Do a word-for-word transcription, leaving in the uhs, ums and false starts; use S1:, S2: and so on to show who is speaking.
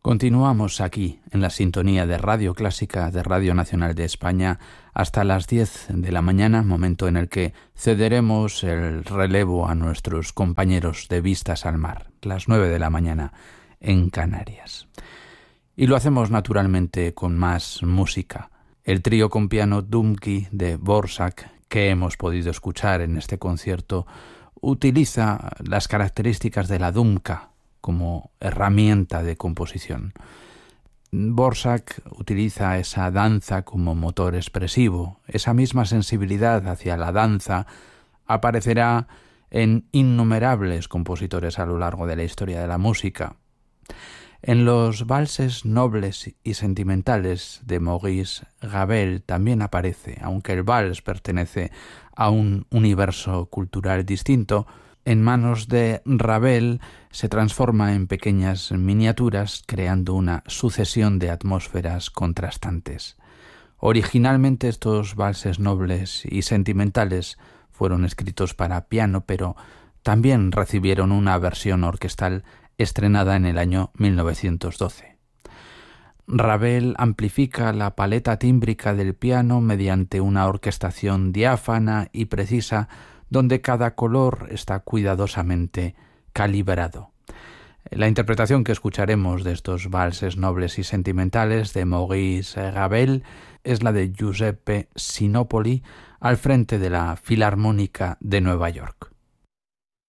S1: Continuamos aquí en la sintonía de Radio Clásica de Radio Nacional de España hasta las diez de la mañana, momento en el que cederemos el relevo a nuestros compañeros de Vistas al Mar, las nueve de la mañana en Canarias. Y lo hacemos naturalmente con más música. El trío con piano Dumki de Dvořák, que hemos podido escuchar en este concierto, utiliza las características de la dumka como herramienta de composición. Dvořák utiliza esa danza como motor expresivo. Esa misma sensibilidad hacia la danza aparecerá en innumerables compositores a lo largo de la historia de la música. En los valses nobles y sentimentales de Maurice Ravel también aparece, aunque el vals pertenece a un universo cultural distinto. En manos de Ravel se transforma en pequeñas miniaturas, creando una sucesión de atmósferas contrastantes. Originalmente estos valses nobles y sentimentales fueron escritos para piano, pero también recibieron una versión orquestal estrenada en el año mil novecientos doce. Ravel amplifica la paleta tímbrica del piano mediante una orquestación diáfana y precisa, donde cada color está cuidadosamente calibrado. La interpretación que escucharemos de estos valses nobles y sentimentales de Maurice Ravel es la de Giuseppe Sinopoli al frente de la Filarmónica de Nueva York.